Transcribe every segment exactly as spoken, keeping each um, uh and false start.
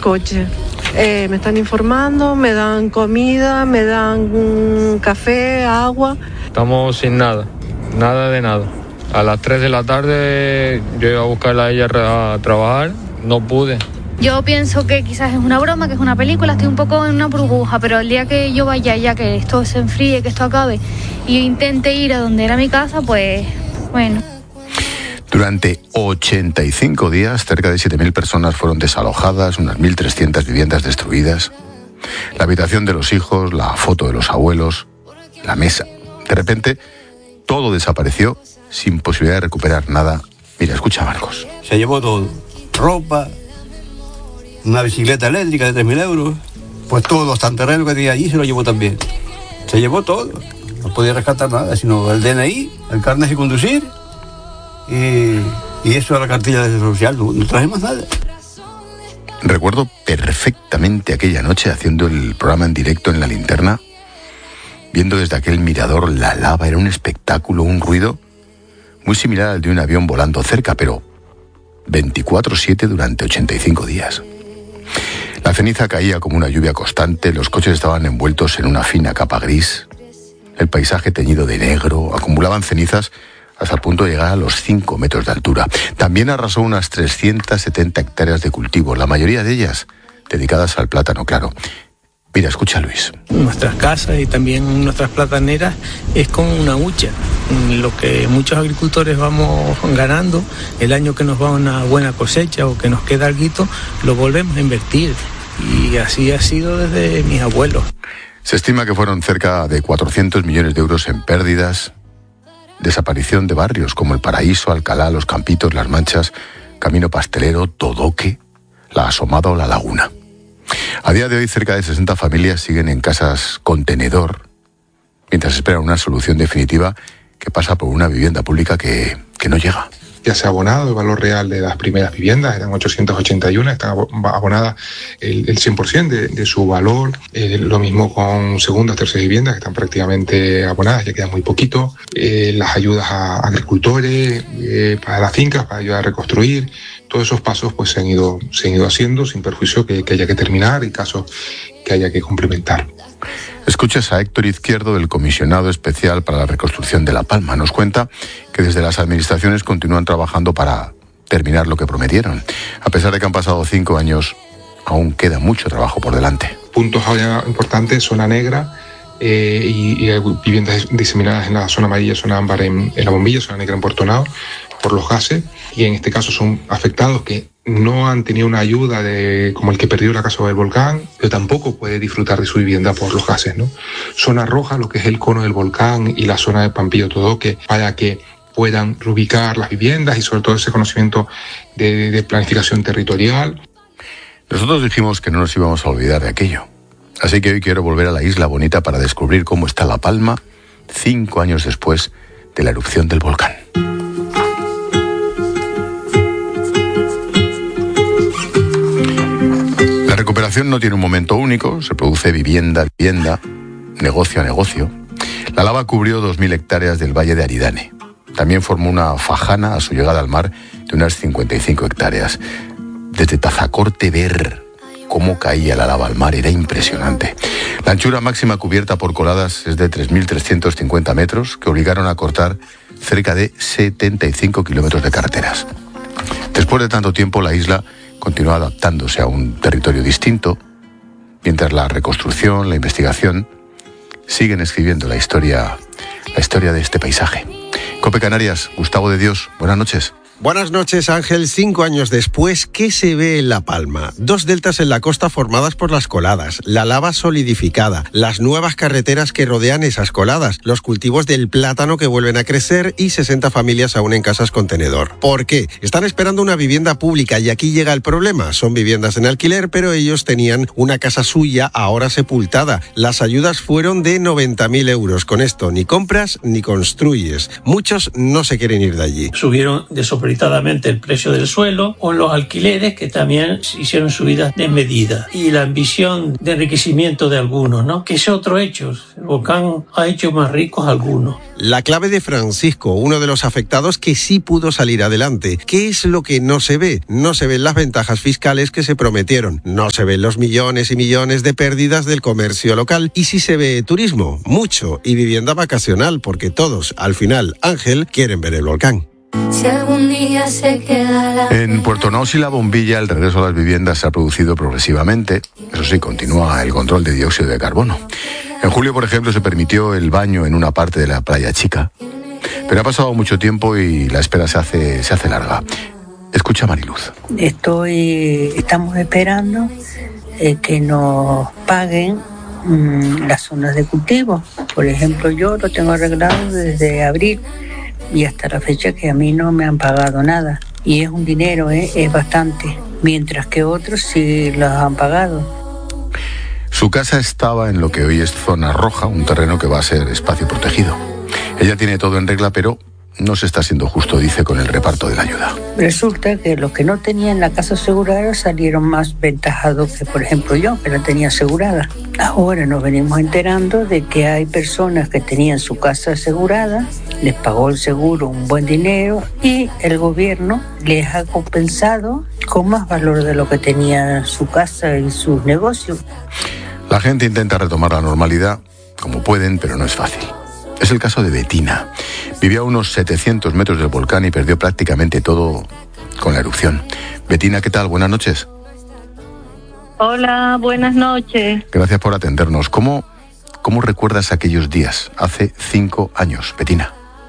coche. Eh, me están informando, me dan comida, me dan mm, café, agua. Estamos sin nada, nada de nada. A las tres de la tarde yo iba a buscarla a ella a trabajar, no pude. Yo pienso que quizás es una broma, que es una película, estoy un poco en una burbuja, pero el día que yo vaya ya, que esto se enfríe, que esto acabe, y yo intente ir a donde era mi casa, pues bueno. Durante ochenta y cinco días, cerca de siete mil personas fueron desalojadas, unas mil trescientas viviendas destruidas. La habitación de los hijos, la foto de los abuelos, la mesa. De repente, todo desapareció sin posibilidad de recuperar nada. Mira, escucha a Marcos. Se llevó todo. Ropa, una bicicleta eléctrica de tres mil euros. Pues todos los terrenos que tenía allí se lo llevó también. Se llevó todo. No podía rescatar nada, sino el D N I, el carnet de conducir y, y eso a la cartilla de social. No, no traje más nada. Recuerdo perfectamente aquella noche haciendo el programa en directo en La Linterna, viendo desde aquel mirador la lava. Era un espectáculo, un ruido muy similar al de un avión volando cerca, pero veinticuatro siete durante ochenta y cinco días. La ceniza caía como una lluvia constante, los coches estaban envueltos en una fina capa gris, el paisaje teñido de negro, acumulaban cenizas hasta el punto de llegar a los cinco metros de altura. También arrasó unas trescientas setenta hectáreas de cultivo, la mayoría de ellas dedicadas al plátano claro. Mira, escucha a Luis. Nuestras casas y también nuestras plataneras es como una hucha. Lo que muchos agricultores vamos ganando, el año que nos va una buena cosecha o que nos queda alguito, lo volvemos a invertir. Y así ha sido desde mis abuelos. Se estima que fueron cerca de cuatrocientos millones de euros en pérdidas, desaparición de barrios como El Paraíso, Alcalá, Los Campitos, Las Manchas, Camino Pastelero, Todoque, La Asomada o La Laguna. A día de hoy, cerca de sesenta familias siguen en casas contenedor, mientras esperan una solución definitiva que pasa por una vivienda pública que, que no llega. Ya se ha abonado el valor real de las primeras viviendas, eran ochocientas ochenta y uno, están abonadas el, el cien por ciento de, de su valor. Eh, lo mismo con segundas, terceras viviendas, que están prácticamente abonadas, ya queda muy poquito. Eh, las ayudas a agricultores, eh, para las fincas, para ayudar a reconstruir. Todos esos pasos pues se han ido, se han ido haciendo sin perjuicio que, que haya que terminar y casos que haya que complementar. Escuchas a Héctor Izquierdo, el comisionado especial para la reconstrucción de La Palma. Nos cuenta que desde las administraciones continúan trabajando para terminar lo que prometieron. A pesar de que han pasado cinco años, aún queda mucho trabajo por delante. Puntos importantes, zona negra eh, y, y viviendas diseminadas en la zona amarilla, zona ámbar en, en La Bombilla, zona negra en Puerto Nao, por los gases, y en este caso son afectados que no han tenido una ayuda de, como el que perdió la casa del volcán, pero tampoco puede disfrutar de su vivienda por los gases, ¿no? Zona roja, lo que es el cono del volcán y la zona de Pampillo Todoque, para que puedan reubicar las viviendas y sobre todo ese conocimiento de, de planificación territorial. Nosotros dijimos que no nos íbamos a olvidar de aquello. Así que hoy quiero volver a la Isla Bonita para descubrir cómo está La Palma cinco años después de la erupción del volcán. La recuperación no tiene un momento único, se produce vivienda a vivienda, negocio a negocio. La lava cubrió dos mil hectáreas del valle de Aridane. También formó una fajana a su llegada al mar de unas cincuenta y cinco hectáreas. Desde Tazacorte ver cómo caía la lava al mar era impresionante. La anchura máxima cubierta por coladas es de tres mil trescientos cincuenta metros, que obligaron a cortar cerca de setenta y cinco kilómetros de carreteras. Después de tanto tiempo, la isla continúa adaptándose a un territorio distinto, mientras la reconstrucción, la investigación siguen escribiendo la historia, la historia de este paisaje. COPE Canarias, Gustavo de Dios, buenas noches. Buenas noches, Ángel. Cinco años después, ¿qué se ve en La Palma? Dos deltas en la costa formadas por las coladas, la lava solidificada, las nuevas carreteras que rodean esas coladas, los cultivos del plátano que vuelven a crecer y sesenta familias aún en casas contenedor. ¿Por qué? Están esperando una vivienda pública y aquí llega el problema. Son viviendas en alquiler, pero ellos tenían una casa suya ahora sepultada. Las ayudas fueron de noventa mil euros. Con esto ni compras ni construyes. Muchos no se quieren ir de allí. Subieron de sobre desorbitadamente el precio del suelo, o en los alquileres, que también hicieron subidas desmedidas, y la ambición de enriquecimiento de algunos, ¿no? Que es otro hecho. El volcán ha hecho más ricos a algunos. La clave de Francisco, uno de los afectados que sí pudo salir adelante. ¿Qué es lo que no se ve? No se ven las ventajas fiscales que se prometieron. No se ven los millones y millones de pérdidas del comercio local. Y sí se ve turismo, mucho, y vivienda vacacional, porque todos, al final, Ángel, quieren ver el volcán. Si algún día se queda la... En Puerto Naos y La Bombilla el regreso a las viviendas se ha producido progresivamente. Eso sí, continúa el control de dióxido de carbono. En julio, por ejemplo, se permitió el baño en una parte de la Playa Chica. Pero ha pasado mucho tiempo y la espera se hace, se hace larga. Escucha a Mariluz. Estoy, estamos esperando eh, que nos paguen mmm, las zonas de cultivo. Por ejemplo, yo lo tengo arreglado desde abril y hasta la fecha que a mí no me han pagado nada. Y es un dinero, ¿eh? Es bastante. Mientras que otros sí los han pagado. Su casa estaba en lo que hoy es zona roja, un terreno que va a ser espacio protegido. Ella tiene todo en regla, pero no se está siendo justo, dice, con el reparto de la ayuda. Resulta que los que no tenían la casa asegurada salieron más ventajados que, por ejemplo, yo, que la tenía asegurada. Ahora nos venimos enterando de que hay personas que tenían su casa asegurada, les pagó el seguro un buen dinero y el gobierno les ha compensado con más valor de lo que tenía su casa y sus negocios. La gente intenta retomar la normalidad como pueden, pero no es fácil. Es el caso de Betina. Vivía a unos setecientos metros del volcán y perdió prácticamente todo con la erupción. Betina, ¿qué tal? Buenas noches. Hola, buenas noches. Gracias por atendernos. ¿Cómo, cómo recuerdas aquellos días, hace cinco años, Betina?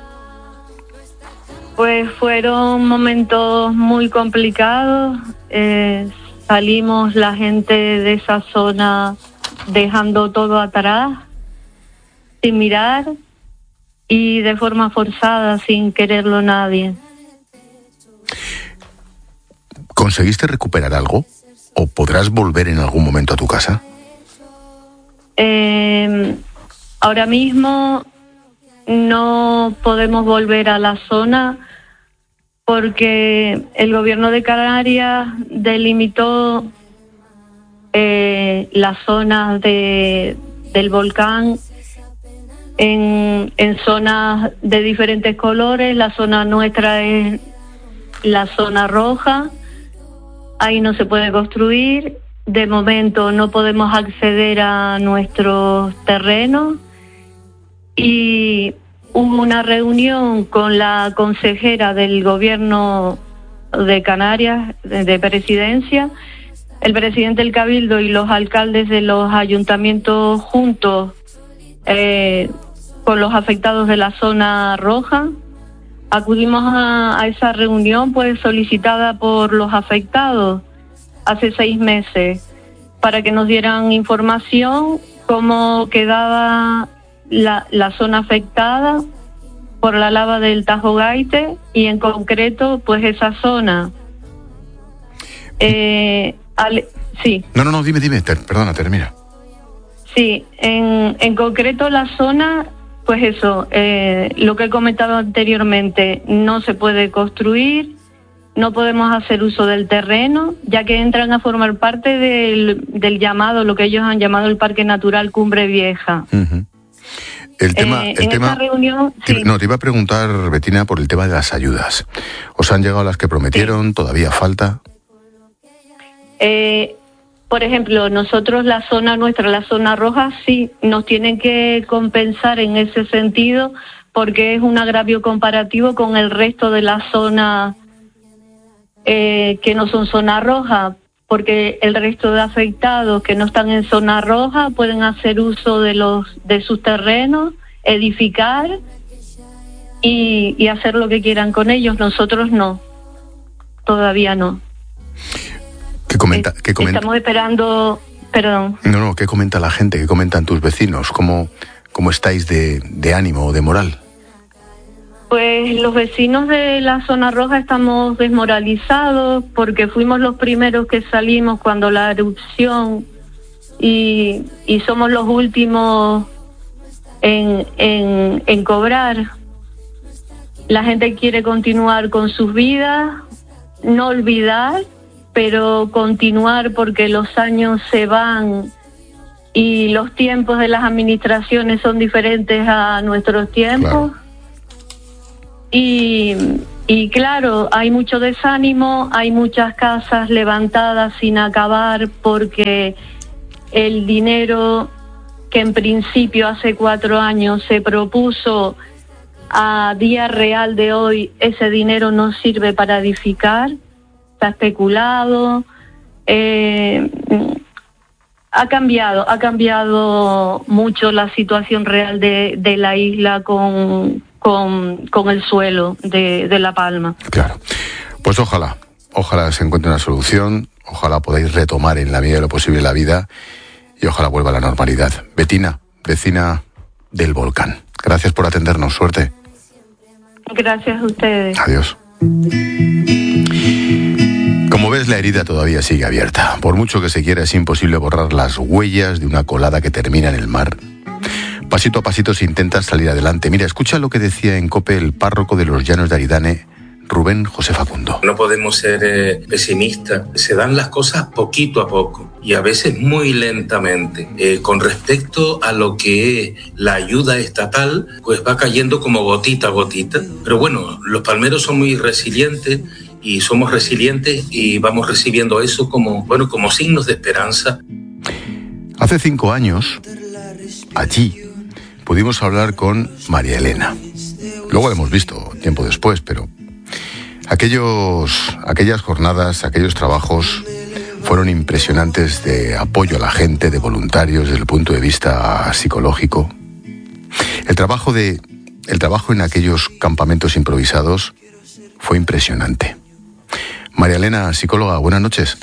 Pues fueron momentos muy complicados. Eh, salimos la gente de esa zona dejando todo atrás, sin mirar y de forma forzada, sin quererlo nadie. ¿Conseguiste recuperar algo? ¿O podrás volver en algún momento a tu casa? Eh, ahora mismo no podemos volver a la zona porque el gobierno de Canarias delimitó eh, las zonas de, del volcán en, en zonas de diferentes colores. La zona nuestra es la zona roja. Ahí no se puede construir. De momento no podemos acceder a nuestros terrenos. Y hubo una reunión con la consejera del gobierno de Canarias, de, de presidencia, el presidente del Cabildo y los alcaldes de los ayuntamientos juntos eh, con los afectados de la zona roja. Acudimos a, a esa reunión pues solicitada por los afectados hace seis meses para que nos dieran información cómo quedaba la, la zona afectada por la lava del Tajo Gaite y en concreto pues esa zona. Eh, al, sí. No, no, no, dime, dime, ter, perdona, termina. Sí, en, en concreto la zona, pues eso, eh, lo que he comentado anteriormente, no se puede construir, no podemos hacer uso del terreno, ya que entran a formar parte del, del llamado, lo que ellos han llamado el Parque Natural Cumbre Vieja. Uh-huh. El tema, eh, el en tema, esta reunión, te, sí. No, te iba a preguntar, Betina, por el tema de las ayudas. ¿Os han llegado las que prometieron? Sí. ¿Todavía falta? Eh, por ejemplo, nosotros la zona nuestra, la zona roja, sí, nos tienen que compensar en ese sentido porque es un agravio comparativo con el resto de la zona eh, que no son zona roja, porque el resto de afectados que no están en zona roja pueden hacer uso de los de sus terrenos, edificar y, y hacer lo que quieran con ellos. Nosotros no, todavía no. ¿Qué comenta, qué comenta? Estamos esperando, perdón. No, no, ¿qué comenta la gente? ¿Qué comentan tus vecinos? ¿Cómo, cómo estáis de, de ánimo o de moral? Pues los vecinos de la zona roja estamos desmoralizados porque fuimos los primeros que salimos cuando la erupción y, y somos los últimos en, en, en cobrar. la gente quiere continuar con sus vidas, no olvidar, pero continuar porque los años se van y los tiempos de las administraciones son diferentes a nuestros tiempos. Claro. Y, y claro, hay mucho desánimo, hay muchas casas levantadas sin acabar porque el dinero que en principio hace cuatro años se propuso, a día real de hoy ese dinero no sirve para edificar, está especulado, eh, ha cambiado, ha cambiado mucho la situación real de, de la isla con, con, con el suelo de, de La Palma. Claro, pues ojalá, ojalá se encuentre una solución, ojalá podáis retomar en la medida de lo posible la vida y ojalá vuelva a la normalidad. Betina, vecina del volcán, gracias por atendernos, suerte. Gracias a ustedes. Adiós. Como ves, la herida todavía sigue abierta. Por mucho que se quiera, es imposible borrar las huellas de una colada que termina en el mar. Pasito a pasito se intenta salir adelante. Mira, escucha lo que decía en COPE el párroco de los Llanos de Aridane, Rubén José Facundo. No podemos ser eh, pesimistas. Se dan las cosas poquito a poco y a veces muy lentamente. Eh, con respecto a lo que es la ayuda estatal, pues va cayendo como gotita a gotita. Pero bueno, los palmeros son muy resilientes y somos resilientes y vamos recibiendo eso como, bueno, como signos de esperanza. Hace cinco años, allí, pudimos hablar con María Elena. Luego la hemos visto tiempo después, pero aquellos, aquellas jornadas, aquellos trabajos fueron impresionantes de apoyo a la gente, de voluntarios desde el punto de vista psicológico. El trabajo de, el trabajo en aquellos campamentos improvisados fue impresionante. María Elena, psicóloga, buenas noches.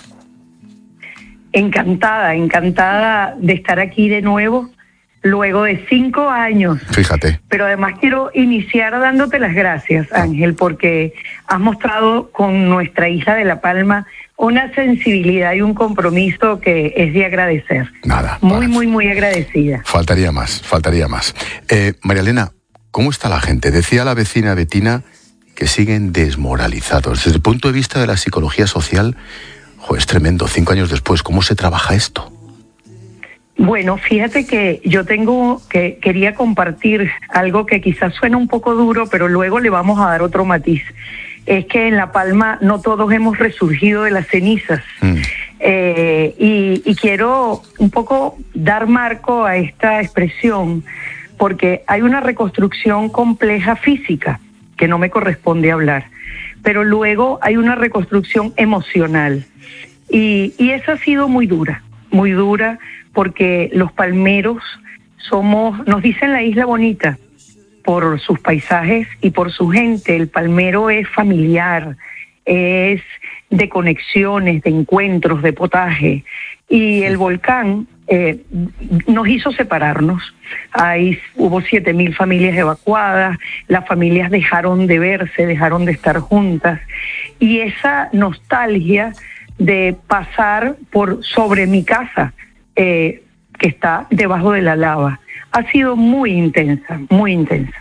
Encantada, encantada de estar aquí de nuevo, luego de cinco años. Fíjate. Pero además quiero iniciar dándote las gracias, Ángel, porque has mostrado con nuestra isla de La Palma una sensibilidad y un compromiso que es de agradecer. Nada. Muy, para. muy, muy agradecida. Faltaría más, faltaría más. Eh, María Elena, ¿cómo está la gente? Decía la vecina Betina que siguen desmoralizados. Desde el punto de vista de la psicología social, jo, es tremendo. Cinco años después, ¿cómo se trabaja esto? Bueno, fíjate que yo tengo que quería compartir algo que quizás suena un poco duro, pero luego le vamos a dar otro matiz. Es que en La Palma no todos hemos resurgido de las cenizas. Mm. Eh, y, y quiero un poco dar marco a esta expresión, porque hay una reconstrucción compleja física, que no me corresponde hablar, pero luego hay una reconstrucción emocional. Y, y esa ha sido muy dura, muy dura, porque los palmeros somos, nos dicen la isla bonita, por sus paisajes y por su gente. El palmero es familiar, es de conexiones, de encuentros, de potaje. Y el volcán eh, nos hizo separarnos. Ahí hubo siete mil familias evacuadas, las familias dejaron de verse, dejaron de estar juntas. Y esa nostalgia de pasar por sobre mi casa, eh, que está debajo de la lava, ha sido muy intensa, muy intensa.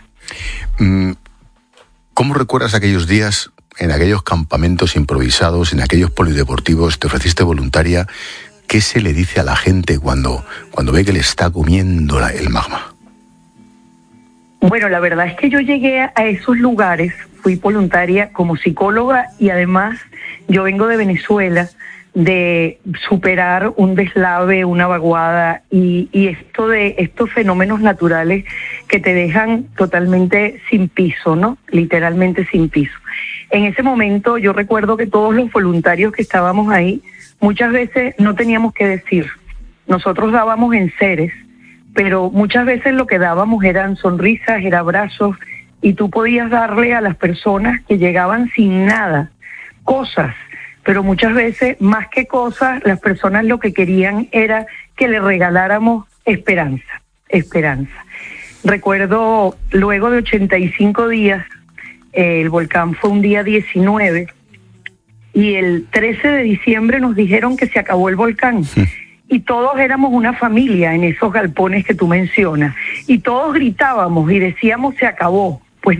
¿Cómo recuerdas aquellos días, en aquellos campamentos improvisados, en aquellos polideportivos? Te ofreciste voluntaria. ¿Qué se le dice a la gente cuando, cuando ve que le está comiendo la, el magma? Bueno, la verdad es que yo llegué a esos lugares, fui voluntaria como psicóloga y además yo vengo de Venezuela, de superar un deslave, una vaguada y, y esto de estos fenómenos naturales que te dejan totalmente sin piso, ¿no? Literalmente sin piso. En ese momento yo recuerdo que todos los voluntarios que estábamos ahí, muchas veces no teníamos que decir. Nosotros dábamos enseres, pero muchas veces lo que dábamos eran sonrisas, eran abrazos, y tú podías darle a las personas que llegaban sin nada, cosas. Pero muchas veces, más que cosas, las personas lo que querían era que le regaláramos esperanza, esperanza. Recuerdo, luego de ochenta y cinco días, eh, el volcán fue un día diecinueve, y el trece de diciembre nos dijeron que se acabó el volcán. Sí. Y todos éramos una familia en esos galpones que tú mencionas, y todos gritábamos y decíamos se acabó. Pues no,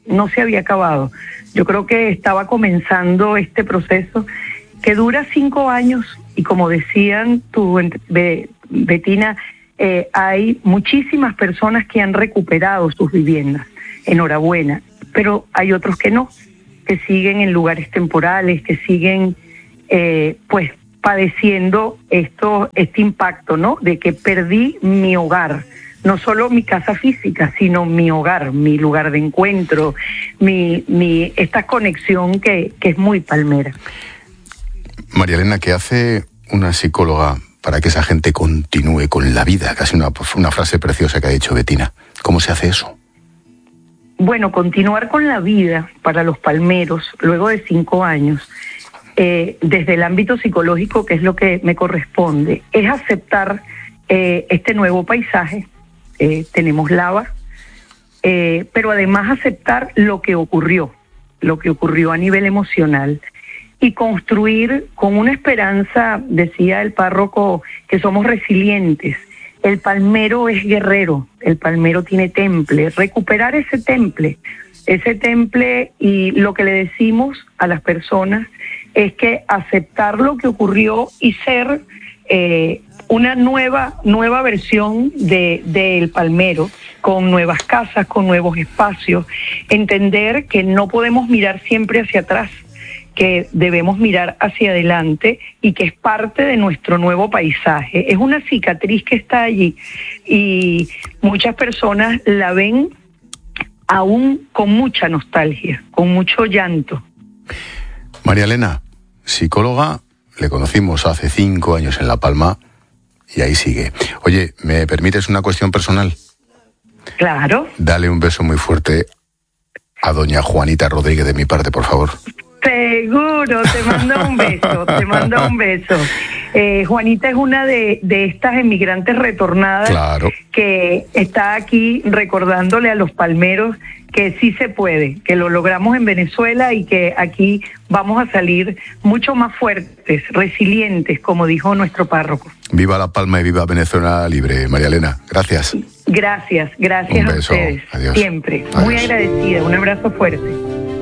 no se había acabado. Yo creo que estaba comenzando este proceso que dura cinco años y como decían tú, Betina, eh, hay muchísimas personas que han recuperado sus viviendas. Enhorabuena, pero hay otros que no, que siguen en lugares temporales, que siguen eh, pues padeciendo esto, este impacto, ¿no? De que perdí mi hogar, no solo mi casa física, sino mi hogar, mi lugar de encuentro, mi, mi esta conexión que, que es muy palmera. María Elena, ¿qué hace una psicóloga para que esa gente continúe con la vida? Casi una, una frase preciosa que ha dicho Betina. ¿Cómo se hace eso? Bueno, continuar con la vida para los palmeros, luego de cinco años, eh, desde el ámbito psicológico, que es lo que me corresponde, es aceptar eh, este nuevo paisaje. Eh, tenemos lava, eh, pero además aceptar lo que ocurrió, lo que ocurrió a nivel emocional, y construir con una esperanza, decía el párroco, que somos resilientes. El palmero es guerrero, el palmero tiene temple, recuperar ese temple, ese temple, y lo que le decimos a las personas es que aceptar lo que ocurrió y ser eh, una nueva, nueva versión de, del palmero, con nuevas casas, con nuevos espacios, entender que no podemos mirar siempre hacia atrás, que debemos mirar hacia adelante y que es parte de nuestro nuevo paisaje. Es una cicatriz que está allí y muchas personas la ven aún con mucha nostalgia, con mucho llanto. María Elena, psicóloga, le conocimos hace cinco años en La Palma y ahí sigue. Oye, ¿me permites una cuestión personal? Claro. Dale un beso muy fuerte a doña Juanita Rodríguez de mi parte, por favor. Seguro, te mando un beso, te mando un beso. Eh, Juanita es una de, de estas emigrantes retornadas, claro, que está aquí recordándole a los palmeros que sí se puede, que lo logramos en Venezuela y que aquí vamos a salir mucho más fuertes, resilientes, como dijo nuestro párroco. Viva La Palma y viva Venezuela libre, María Elena. Gracias. Gracias, gracias a ustedes. Adiós. Siempre. Adiós. Muy agradecida. Un abrazo fuerte.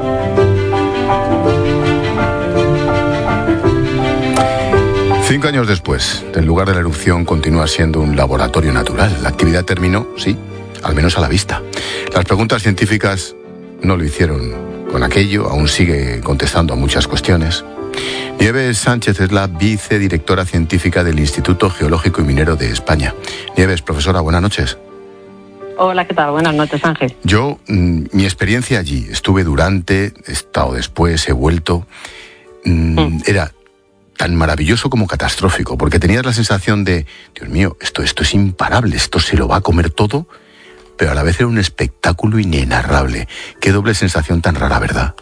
Cinco años después, el lugar de la erupción continúa siendo un laboratorio natural. La actividad terminó, sí, al menos a la vista. Las preguntas científicas no lo hicieron con aquello, aún sigue contestando a muchas cuestiones. Nieves Sánchez es la vicedirectora científica del Instituto Geológico y Minero de España. Nieves, profesora, buenas noches. Hola, ¿qué tal? Buenas noches, Ángel. Yo, mm, mi experiencia allí, estuve durante, he estado después, he vuelto, mm, mm. era tan maravilloso como catastrófico, porque tenías la sensación de, Dios mío, esto, esto es imparable, esto se lo va a comer todo, pero a la vez era un espectáculo inenarrable. Qué doble sensación tan rara, ¿verdad?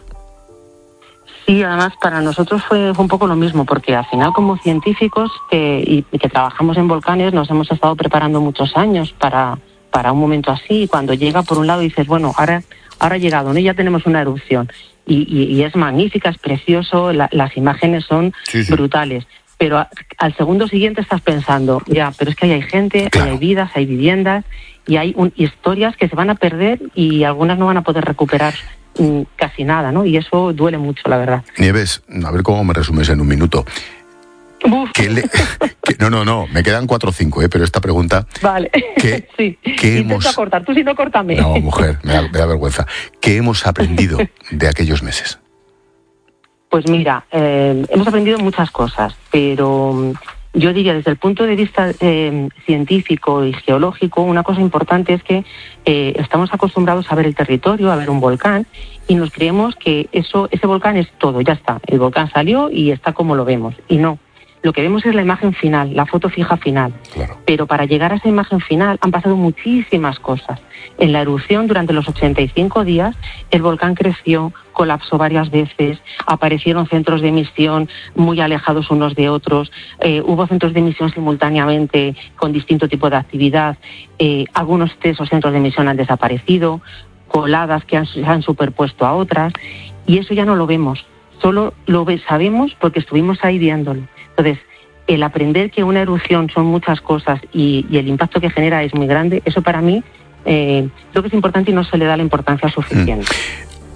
Sí, además para nosotros fue, fue un poco lo mismo, porque al final como científicos que, y, y que trabajamos en volcanes nos hemos estado preparando muchos años para, para un momento así, y cuando llega por un lado dices, bueno, ahora, ahora ha llegado, ¿no? Y ya tenemos una erupción. Y, y, y es magnífica, es precioso, la, las imágenes son sí, sí. brutales. Pero a, al segundo siguiente estás pensando, ya, pero es que ahí hay gente, claro. hay vidas, hay viviendas, y hay un, historias que se van a perder y algunas no van a poder recuperar mm, casi nada, ¿no? Y eso duele mucho, la verdad. Nieves, a ver cómo me resumes en un minuto. ¿Qué le, qué, no, no, no, me quedan cuatro o cinco, ¿eh? Pero esta pregunta... Vale, ¿qué, sí, ¿qué intenta hemos... cortar, tú si no, córtame. No, mujer, me da, me da vergüenza. ¿Qué hemos aprendido de aquellos meses? Pues mira, eh, hemos aprendido muchas cosas, pero yo diría desde el punto de vista eh, científico y geológico, una cosa importante es que eh, estamos acostumbrados a ver el territorio, a ver un volcán, y nos creemos que eso, ese volcán es todo, ya está, el volcán salió y está como lo vemos, y no. Lo que vemos es la imagen final, la foto fija final. Claro. Pero para llegar a esa imagen final han pasado muchísimas cosas. En la erupción, durante los ochenta y cinco días, el volcán creció, colapsó varias veces, aparecieron centros de emisión muy alejados unos de otros, eh, hubo centros de emisión simultáneamente con distinto tipo de actividad, eh, algunos de esos centros de emisión han desaparecido, coladas que han, se han superpuesto a otras, y eso ya no lo vemos. Solo lo ve, sabemos porque estuvimos ahí viéndolo. Entonces, el aprender que una erupción son muchas cosas y, y el impacto que genera es muy grande, eso para mí eh, creo que es importante y no se le da la importancia suficiente.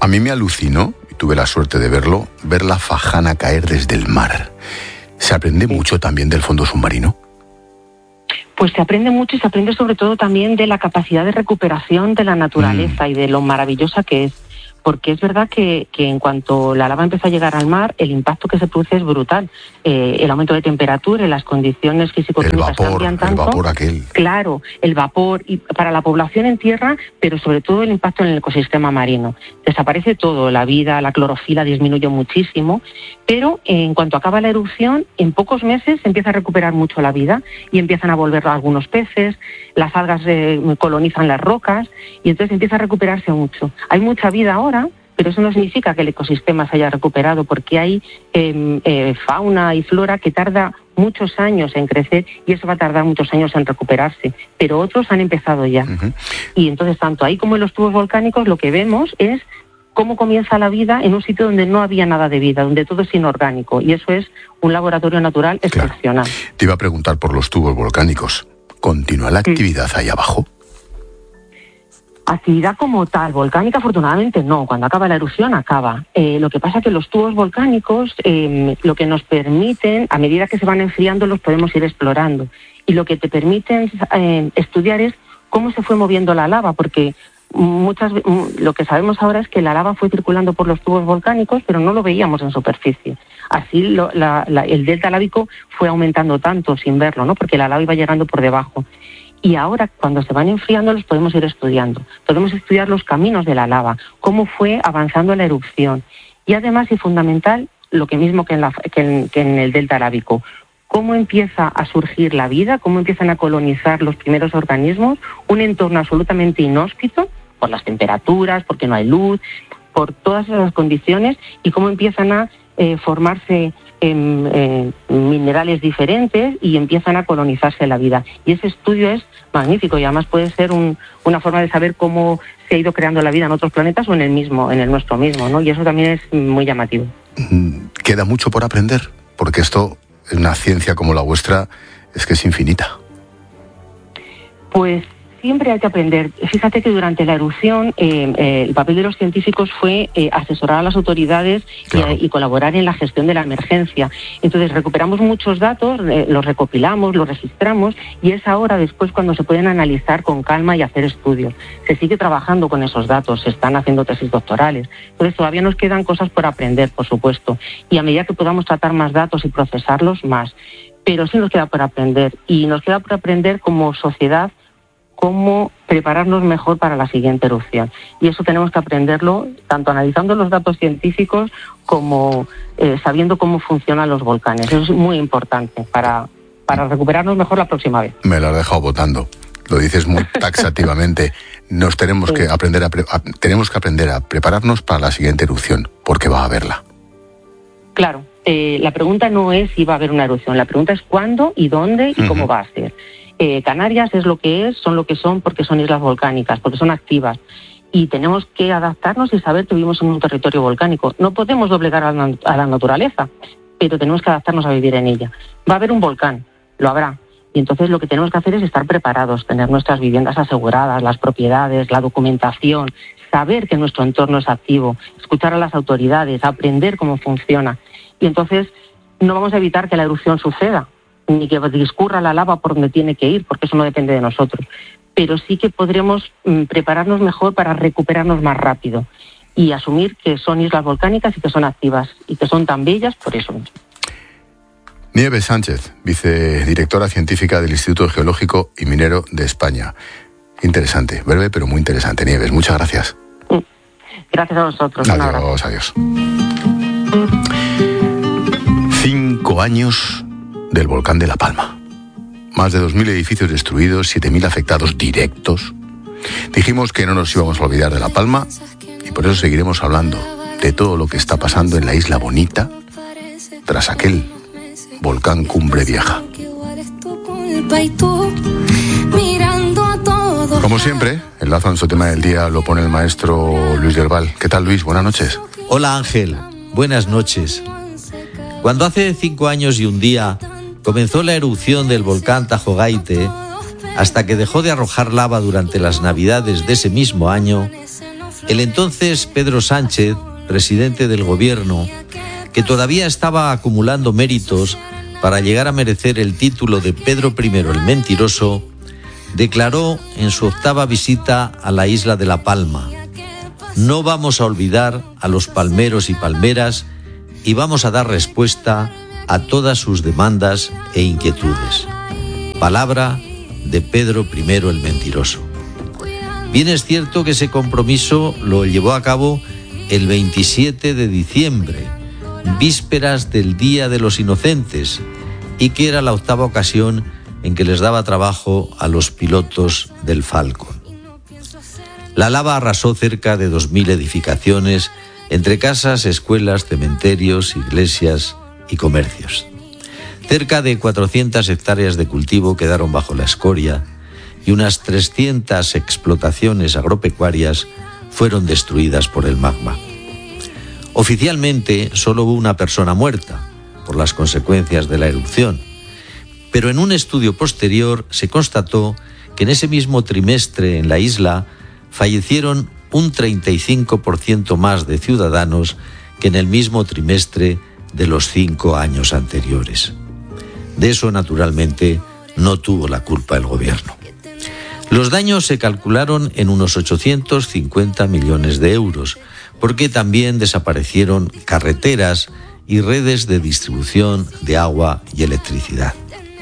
A mí me alucinó, y tuve la suerte de verlo, ver la Fajana caer desde el mar. ¿Se aprende mucho también del fondo submarino? Pues se aprende mucho y se aprende sobre todo también de la capacidad de recuperación de la naturaleza mm. y de lo maravillosa que es. Porque es verdad que, que en cuanto la lava empieza a llegar al mar, el impacto que se produce es brutal. Eh, el aumento de temperatura, las condiciones físico-químicas cambian tanto. El vapor aquel. Claro, el vapor, y para la población en tierra, pero sobre todo el impacto en el ecosistema marino. Desaparece todo, la vida, la clorofila disminuye muchísimo, pero eh, en cuanto acaba la erupción, en pocos meses se empieza a recuperar mucho la vida y empiezan a volver algunos peces, las algas eh, colonizan las rocas y entonces empieza a recuperarse mucho. Hay mucha vida ahora, pero eso no significa que el ecosistema se haya recuperado, porque hay eh, eh, fauna y flora que tarda muchos años en crecer y eso va a tardar muchos años en recuperarse, pero otros han empezado ya. Uh-huh. Y entonces, tanto ahí como en los tubos volcánicos, lo que vemos es cómo comienza la vida en un sitio donde no había nada de vida, donde todo es inorgánico, y eso es un laboratorio natural excepcional. Claro. Te iba a preguntar por los tubos volcánicos. ¿Continúa la actividad sí. ahí abajo? Actividad como tal, volcánica, afortunadamente no. Cuando acaba la erupción, acaba. Eh, lo que pasa es que los tubos volcánicos eh, lo que nos permiten, a medida que se van enfriando, los podemos ir explorando. Y lo que te permiten eh, estudiar es cómo se fue moviendo la lava, porque muchas lo que sabemos ahora es que la lava fue circulando por los tubos volcánicos, pero no lo veíamos en superficie. Así lo, la, la, el delta lábico fue aumentando tanto sin verlo, ¿no? Porque la lava iba llegando por debajo. Y ahora, cuando se van enfriando, los podemos ir estudiando. Podemos estudiar los caminos de la lava, cómo fue avanzando la erupción. Y además, y fundamental, lo que mismo que en, la, que en, que en el delta arábico, cómo empieza a surgir la vida, cómo empiezan a colonizar los primeros organismos, un entorno absolutamente inhóspito, por las temperaturas, porque no hay luz, por todas esas condiciones, y cómo empiezan a eh, formarse en, eh, minerales diferentes y empiezan a colonizarse la vida. Y ese estudio es magnífico y además puede ser un, una forma de saber cómo se ha ido creando la vida en otros planetas o en el mismo, en el nuestro mismo, ¿no? Y eso también es muy llamativo. Queda mucho por aprender, porque esto, una ciencia como la vuestra, es que es infinita. Pues siempre hay que aprender. Fíjate que durante la erupción eh, eh, el papel de los científicos fue eh, asesorar a las autoridades claro. y, y colaborar en la gestión de la emergencia. Entonces recuperamos muchos datos, eh, los recopilamos, los registramos y es ahora después cuando se pueden analizar con calma y hacer estudios. Se sigue trabajando con esos datos, se están haciendo tesis doctorales. Entonces todavía nos quedan cosas por aprender, por supuesto. Y a medida que podamos tratar más datos y procesarlos, más. Pero sí nos queda por aprender. Y nos queda por aprender como sociedad cómo prepararnos mejor para la siguiente erupción. Y eso tenemos que aprenderlo tanto analizando los datos científicos como eh, sabiendo cómo funcionan los volcanes. Eso es muy importante para, para recuperarnos mejor la próxima vez. Me lo has dejado votando. Lo dices muy taxativamente. Nos tenemos sí. que aprender a, pre- a tenemos que aprender a prepararnos para la siguiente erupción, porque va a haberla. Claro. Eh, la pregunta no es si va a haber una erupción. La pregunta es cuándo y dónde y uh-huh. cómo va a ser. Eh, Canarias es lo que es, son lo que son porque son islas volcánicas, porque son activas. Y tenemos que adaptarnos y saber que vivimos en un territorio volcánico. No podemos doblegar a la, a la naturaleza, pero tenemos que adaptarnos a vivir en ella. Va a haber un volcán, lo habrá. Y entonces lo que tenemos que hacer es estar preparados, tener nuestras viviendas aseguradas, las propiedades, la documentación, saber que nuestro entorno es activo, escuchar a las autoridades, aprender cómo funciona. Y entonces no vamos a evitar que la erupción suceda, ni que discurra la lava por donde tiene que ir, porque eso no depende de nosotros. Pero sí que podremos mm, prepararnos mejor para recuperarnos más rápido y asumir que son islas volcánicas y que son activas y que son tan bellas por eso mismo. Nieves Sánchez, vicedirectora científica del Instituto Geológico y Minero de España. Interesante, breve pero muy interesante. Nieves, muchas gracias. Gracias a vosotros. Adiós, adiós. Cinco años del volcán de La Palma. Más de dos mil edificios destruidos, siete mil afectados directos. Dijimos que no nos íbamos a olvidar de La Palma y por eso seguiremos hablando de todo lo que está pasando en la Isla Bonita tras aquel volcán Cumbre Vieja. Como siempre, el lazo en su tema del día lo pone el maestro Luis del Val. ¿Qué tal, Luis? Buenas noches. Hola, Ángel. Buenas noches. Cuando hace cinco años y un día comenzó la erupción del volcán Tajo Gaite, hasta que dejó de arrojar lava durante las navidades de ese mismo año, El entonces Pedro Sánchez, presidente del gobierno, que todavía estaba acumulando méritos para llegar a merecer el título de Pedro primero el Mentiroso, declaró en su octava visita a la isla de La Palma: no vamos a olvidar a los palmeros y palmeras y vamos a dar respuesta a todas sus demandas e inquietudes. Palabra de Pedro primero el Mentiroso. Bien es cierto que ese compromiso lo llevó a cabo el veintisiete de diciembre, vísperas del Día de los Inocentes, y que era la octava ocasión en que les daba trabajo a los pilotos del Falcon. La lava arrasó cerca de dos mil edificaciones entre casas, escuelas, cementerios, iglesias y comercios. Cerca de cuatrocientas hectáreas de cultivo quedaron bajo la escoria y unas trescientas explotaciones agropecuarias fueron destruidas por el magma. Oficialmente solo hubo una persona muerta por las consecuencias de la erupción, pero en un estudio posterior se constató que en ese mismo trimestre en la isla fallecieron un treinta y cinco por ciento más de ciudadanos que en el mismo trimestre de los cinco años anteriores. De eso, naturalmente, no tuvo la culpa el gobierno. Los daños se calcularon en unos ochocientos cincuenta millones de euros, porque también desaparecieron carreteras y redes de distribución de agua y electricidad.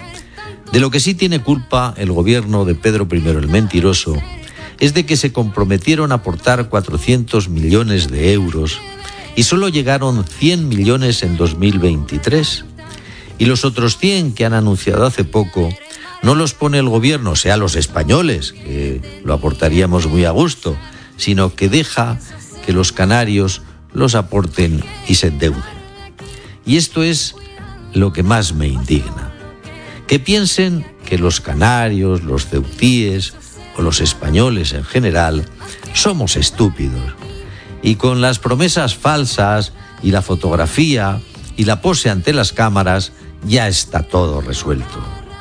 De lo que sí tiene culpa el gobierno de Pedro primero el Mentiroso es de que se comprometieron a aportar cuatrocientos millones de euros y solo llegaron cien millones en dos mil veintitrés. Y los otros cien que han anunciado hace poco no los pone el gobierno, o sea, los españoles, que lo aportaríamos muy a gusto, sino que deja que los canarios los aporten y se endeuden. Y esto es lo que más me indigna. Que piensen que los canarios, los ceutíes o los españoles en general somos estúpidos y con las promesas falsas y la fotografía y la pose ante las cámaras ya está todo resuelto.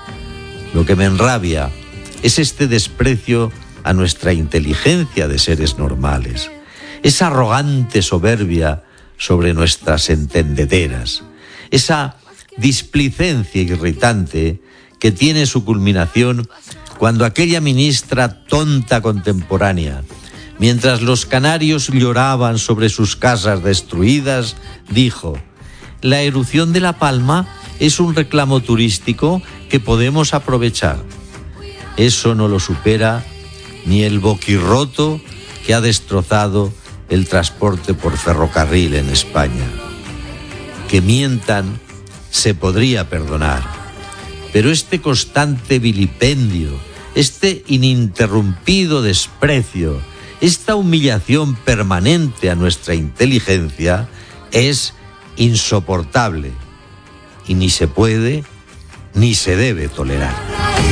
Lo que me enrabia es este desprecio a nuestra inteligencia de seres normales, esa arrogante soberbia sobre nuestras entendederas, esa displicencia irritante que tiene su culminación cuando aquella ministra tonta contemporánea, mientras los canarios lloraban sobre sus casas destruidas, dijo: la erupción de La Palma es un reclamo turístico que podemos aprovechar. Eso no lo supera ni el boquirroto que ha destrozado el transporte por ferrocarril en España. Que mientan se podría perdonar, pero este constante vilipendio, este ininterrumpido desprecio, esta humillación permanente a nuestra inteligencia es insoportable y ni se puede ni se debe tolerar.